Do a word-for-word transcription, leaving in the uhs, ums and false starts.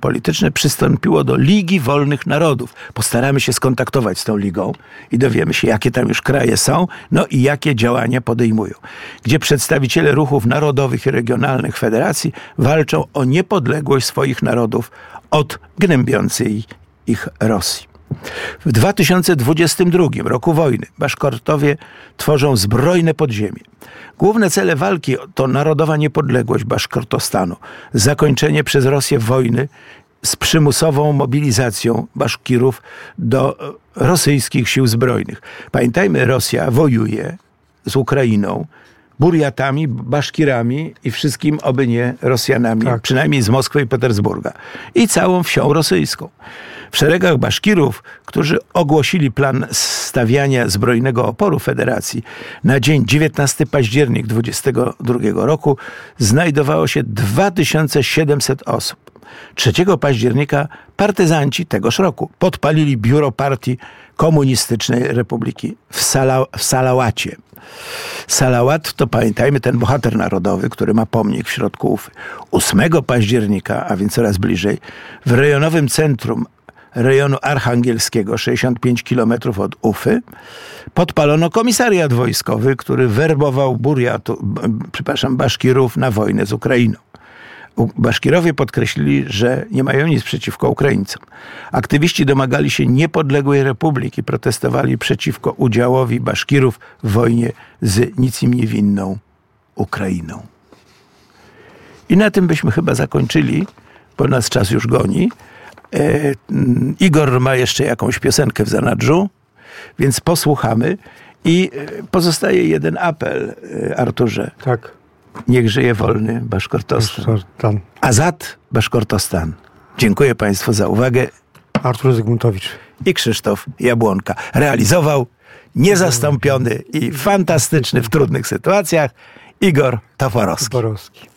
polityczne przystąpiło do Ligi Wolnych Narodów. Postaramy się skontaktować z tą ligą i dowiemy się, jakie tam już kraje są, no i jakie działania podejmują. Gdzie przedstawiciele ruchów narodowych i regionalnych federacji walczą o niepodległość swoich narodów od gnębiącej ich Rosji. W dwa tysiące dwudziestym drugim roku wojny Baszkortowie tworzą zbrojne podziemie. Główne cele walki to narodowa niepodległość Baszkortostanu, zakończenie przez Rosję wojny z przymusową mobilizacją Baszkirów do rosyjskich sił zbrojnych. Pamiętajmy, Rosja wojuje z Ukrainą, Burjatami, Baszkirami i wszystkim, oby nie Rosjanami, tak. Przynajmniej z Moskwy i Petersburga. I całą wsią rosyjską. W szeregach Baszkirów, którzy ogłosili plan stawiania zbrojnego oporu Federacji na dzień dziewiętnastego października dwudziestego drugiego roku, znajdowało się dwa tysiące siedemset osób. trzeciego października partyzanci tegoż roku podpalili biuro partii Komunistycznej Republiki w, Sala, w Salałacie. Salałat to, pamiętajmy, ten bohater narodowy, który ma pomnik w środku Ufy. ósmego października, a więc coraz bliżej, w rejonowym centrum rejonu archangielskiego, sześćdziesiąt pięć kilometrów od Ufy, podpalono komisariat wojskowy, który werbował Burjatu, przepraszam, Baszkirów na wojnę z Ukrainą. Baszkirowie podkreślili, że nie mają nic przeciwko Ukraińcom. Aktywiści domagali się niepodległej republiki, protestowali przeciwko udziałowi Baszkirów w wojnie z nic im niewinną Ukrainą. I na tym byśmy chyba zakończyli, bo nas czas już goni. E, Igor ma jeszcze jakąś piosenkę w zanadrzu, więc posłuchamy. I pozostaje jeden apel, Arturze. Tak. Niech żyje wolny Baszkortostan. Azad Baszkortostan. Dziękuję Państwu za uwagę. Artur Zygmuntowicz I Krzysztof Jabłonka. Realizował niezastąpiony i fantastyczny w trudnych sytuacjach Igor Toporowski. Toporowski.